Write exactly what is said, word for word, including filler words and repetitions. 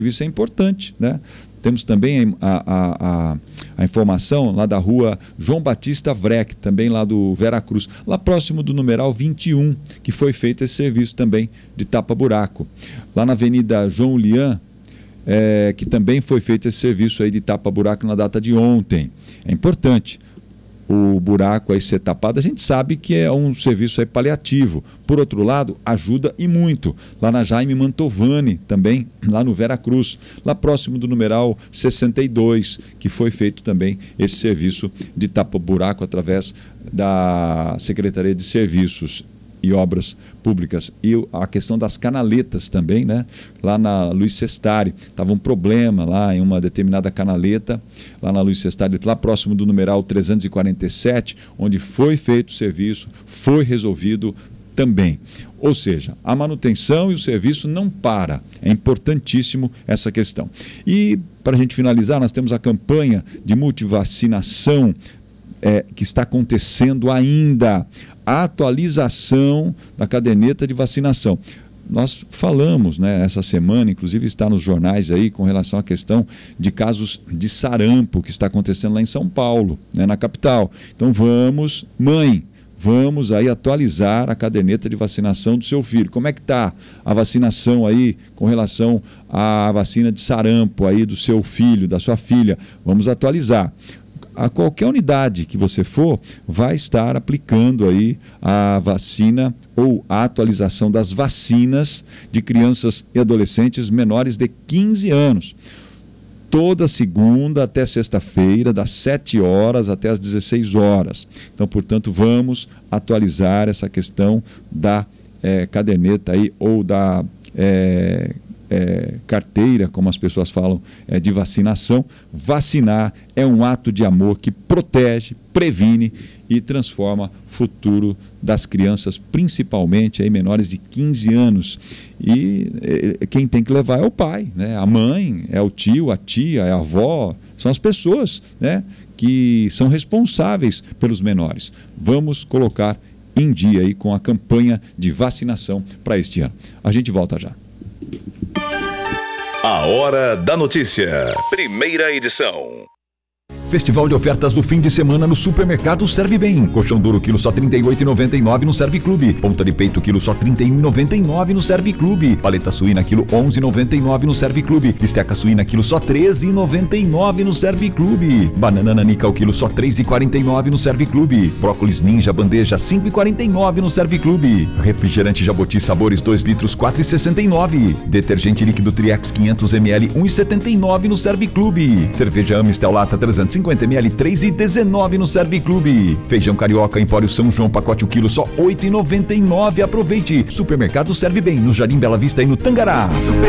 Isso é importante, né? Temos também a, a, a, a informação lá da rua João Batista Vreck, também lá do Veracruz, lá próximo do numeral vinte e um, que foi feito esse serviço também de tapa-buraco. Lá na Avenida João Lian, é, que também foi feito esse serviço aí de tapa-buraco na data de ontem. É importante o buraco aí ser tapado, a gente sabe que é um serviço aí paliativo. Por outro lado, ajuda e muito. Lá na Jaime Mantovani, também, lá no Veracruz, lá próximo do numeral sessenta e dois, que foi feito também esse serviço de tapa-buraco através da Secretaria de Serviços e Obras Públicas. E a questão das canaletas também, né? Lá na Luiz Sestari, estava um problema lá em uma determinada canaleta, lá na Luiz Sestari, lá próximo do numeral trezentos e quarenta e sete, onde foi feito o serviço, foi resolvido também. Ou seja, a manutenção e o serviço não para. É importantíssimo essa questão. E, para a gente finalizar, nós temos a campanha de multivacinação É, que está acontecendo ainda, a atualização da caderneta de vacinação. Nós falamos, né, essa semana, inclusive está nos jornais aí, com relação à questão de casos de sarampo que está acontecendo lá em São Paulo, né, na capital. Então vamos, mãe, vamos aí atualizar a caderneta de vacinação do seu filho. Como é que está a vacinação aí com relação à vacina de sarampo aí do seu filho, da sua filha? Vamos atualizar. A qualquer unidade que você for, vai estar aplicando aí a vacina ou a atualização das vacinas de crianças e adolescentes menores de quinze anos. Toda segunda até sexta-feira, das sete horas até as dezesseis horas. Então, portanto, vamos atualizar essa questão da é, caderneta aí, ou da é, É, carteira, como as pessoas falam, é, de vacinação. Vacinar é um ato de amor que protege, previne e transforma o futuro das crianças, principalmente aí menores de quinze anos. E é, quem tem que levar é o pai, né? A mãe, é o tio, a tia, é a avó, são as pessoas, né, que são responsáveis pelos menores. Vamos colocar em dia aí com a campanha de vacinação para este ano. A gente volta já. A Hora da Notícia, primeira edição. Festival de ofertas do fim de semana no Supermercado Serve Bem. Colchão duro quilo só trinta e oito reais e noventa e nove centavos no Serve Clube. Ponta de peito quilo só trinta e um reais e noventa e nove centavos no Serve Clube. Paleta suína quilo onze reais e noventa e nove centavos no Serve Clube. Bisteca suína quilo só treze reais e noventa e nove centavos no Serve Clube. Banana nanica o quilo só três reais e quarenta e nove centavos no Serve Clube. Brócolis ninja bandeja cinco reais e quarenta e nove centavos no Serve Clube. Refrigerante Jaboti sabores dois litros quatro reais e sessenta e nove centavos. Detergente líquido Triex quinhentos mililitros um real e setenta e nove centavos no Serve Clube. Cerveja Amistel Lata trezentos e cinquenta mililitros três reais e dezenove centavos no Serve Clube. Feijão carioca Empório São João, pacote o quilo só oito reais e noventa e nove centavos. Aproveite. Supermercado Serve Bem, no Jardim Bela Vista e no Tangará.